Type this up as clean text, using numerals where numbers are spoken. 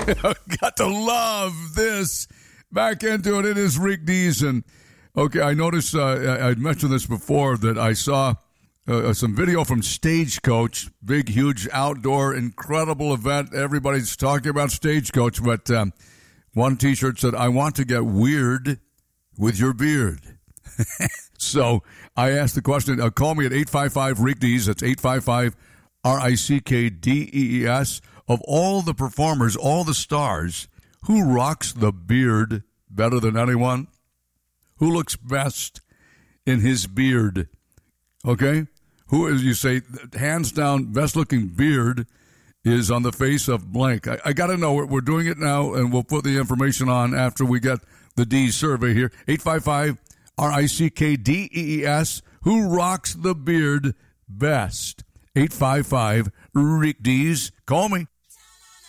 Got to love this. Back into it. It is Rick Deason. Okay, I noticed, I mentioned this before, that I saw some video from Stagecoach. Big, huge, outdoor, incredible event. Everybody's talking about Stagecoach, but one T-shirt said, "I want to get weird with your beard." So I asked the question, call me at 855-RICK-DEES. That's 855-RICKDEES. Of all the performers, all the stars, who rocks the beard better than anyone? Who looks best in his beard? Okay? Who is, you say, hands down, best looking beard is on the face of blank. I got to know. We're doing it now, and we'll put the information on after we get the D survey here. 855-RICKDEES. Who rocks the beard best? 855-RICK-DEES. Call me.